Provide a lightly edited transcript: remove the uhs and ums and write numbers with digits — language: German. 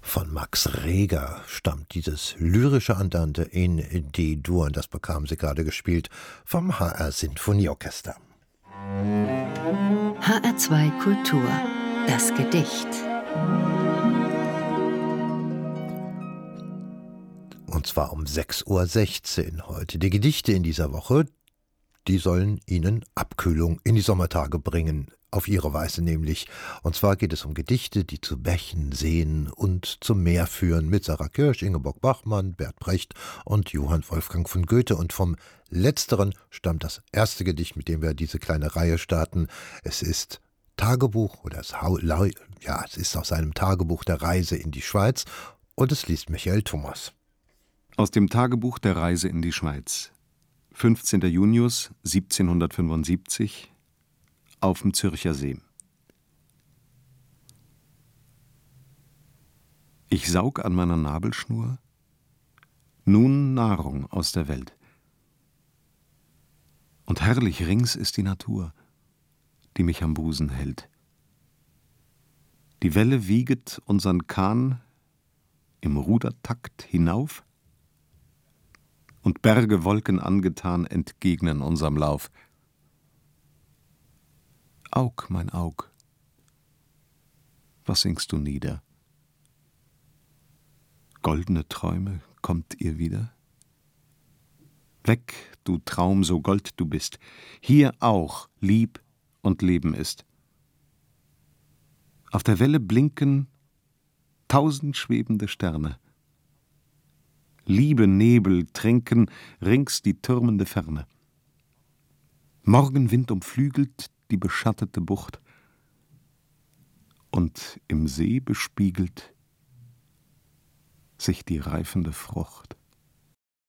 Von Max Reger stammt dieses lyrische Andante in D-Dur, und das bekamen Sie gerade gespielt vom HR Sinfonieorchester. HR2 Kultur, das Gedicht. Und zwar um 6:16 Uhr heute. Die Gedichte in dieser Woche, die sollen Ihnen Abkühlung in die Sommertage bringen. Auf ihre Weise nämlich. Und zwar geht es um Gedichte, die zu Bächen, Seen und zum Meer führen, mit Sarah Kirsch, Ingeborg Bachmann, Bert Brecht und Johann Wolfgang von Goethe. Und vom Letzteren stammt das erste Gedicht, mit dem wir diese kleine Reihe starten. Es ist Tagebuch, oder es ist aus seinem Tagebuch der Reise in die Schweiz, und es liest Michael Thomas. Aus dem Tagebuch der Reise in die Schweiz. 15. Junius 1775 auf dem Zürcher See. Ich saug an meiner Nabelschnur nun Nahrung aus der Welt. Und herrlich rings ist die Natur, die mich am Busen hält. Die Welle wieget unsern Kahn im Rudertakt hinauf, und Berge Wolken angetan entgegnen unserem Lauf. Aug, mein Aug, was singst du nieder? Goldene Träume, kommt ihr wieder? Weg, du Traum, so gold du bist, hier auch Lieb und Leben ist. Auf der Welle blinken 1000 schwebende Sterne. Liebe Nebel trinken rings die türmende Ferne. Morgenwind umflügelt die beschattete Bucht, und im See bespiegelt sich die reifende Frucht.